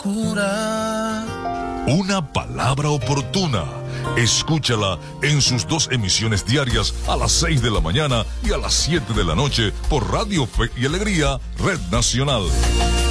cura. Una palabra oportuna. Escúchala en sus 2 emisiones diarias a las 6 de la mañana y a las 7 de la noche por Radio Fe y Alegría, Red Nacional.